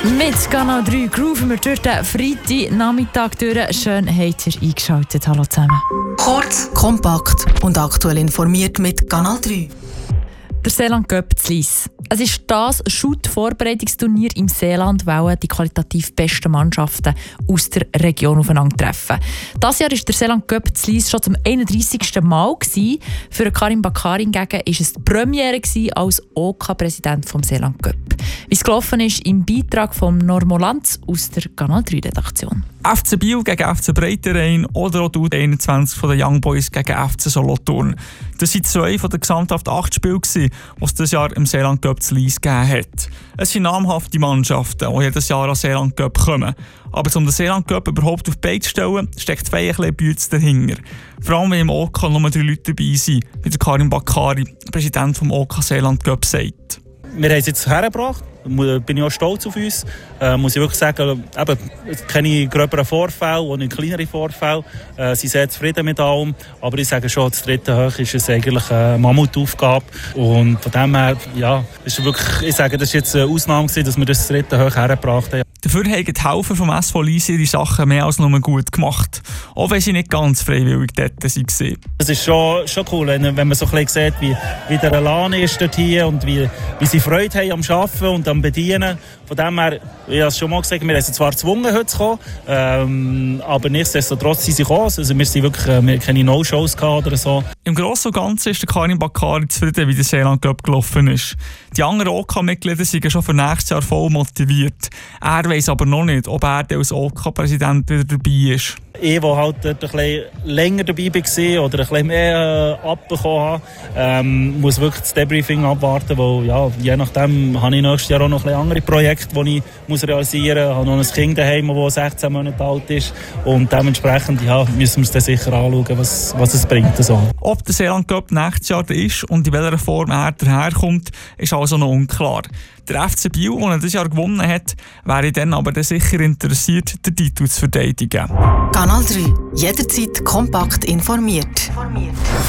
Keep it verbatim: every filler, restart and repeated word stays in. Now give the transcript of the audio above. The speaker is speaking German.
Mit Kanal drei grooven wir durch den Freitagnachmittag durch. Schön habt ihr eingeschaltet. Hallo zusammen. Kurz, kompakt und aktuell informiert mit Kanal drei. Der Seeland Cup zu Lyss. Es ist das Shoot-Vorbereitungsturnier im Seeland, weil die qualitativ besten Mannschaften aus der Region aufeinandertreffen. Dieses Jahr war der Seeland Cup zu Lyss schon zum einunddreissigsten Mal. Für Karim Bakari hingegen war es die Premiere als O K-Präsident des Seeland Cup. Wie es gelaufen ist, im Beitrag von Normo Lanz aus der Kanal drei Redaktion. F C Biel gegen F C Breitenrein oder auch die U einundzwanzig von den Young Boys gegen F C Solothurn. Das waren zwei von den gesamthaft acht Spielen, die es dieses Jahr im Seeland Cup zu Lyss gegeben hat. Es sind namhafte Mannschaften, die jedes Jahr an Seeland Cup kommen. Aber um den Seeland Cup überhaupt auf die Beine zu stellen, steckt zwei ein bisschen Bütze dahinter. Vor allem, wenn im O K nur drei Leute dabei sind, wie der Karim Bakari, Präsident des O K Seeland Cup, sagt. Wir haben es jetzt hergebracht. Bin ich auch stolz auf uns. Äh, muss ich wirklich sagen, eben, keine gröberen Vorfälle, auch nicht kleinere Vorfälle. Äh, sie sind sehr zufrieden mit allem. Aber ich sage schon, das dritte Hoch ist es eigentlich eine Mammutaufgabe. Und von dem her, ja, ist wirklich, ich sage, das war jetzt eine Ausnahme gewesen, dass wir das dritte Hoch hergebracht haben. Dafür haben die Helfer vom S V Lyss ihre Sachen mehr als nur gut gemacht. Auch wenn sie nicht ganz freiwillig dort waren. Es ist schon, schon cool, wenn, wenn man so ein bisschen sieht, wie, wie der Elan ist dort hier und wie, wie sie Freude haben am Arbeiten und am Bedienen. Von dem her, ich habe es schon mal gesagt, wir haben sie zwar gezwungen, heute zu kommen, ähm, aber nichtsdestotrotz sind sie gekommen. Also wir sind wirklich, wir hatten keine No-Shows oder so. Im Großen und Ganzen ist der Karim Bakari zufrieden, wie der Seeland Cup gelaufen ist. Die anderen O K-Mitglieder sind schon für nächstes Jahr voll motiviert. Er weiss aber noch nicht, ob er als O K-Präsident wieder dabei ist. Ich, der halt dort ein bisschen länger dabei war oder ein bisschen mehr äh, abbekommen habe, ähm, muss wirklich das Debriefing abwarten, weil ja, je nachdem habe ich nächstes Jahr auch noch ein bisschen andere Projekte, die ich muss realisieren muss. Ich habe noch ein Kind daheim, das sechzehn Monate alt ist und dementsprechend ja, müssen wir es dann sicher anschauen, was, was es bringt. Also. Ob der Seeland Cup nächstes Jahr ist und in welcher Form er daherkommt, ist also noch unklar. Der F C Biel, der dieses Jahr gewonnen hat, wäre dann aber dann sicher interessiert, den Titel zu verteidigen. Kanal drei. Jederzeit kompakt informiert.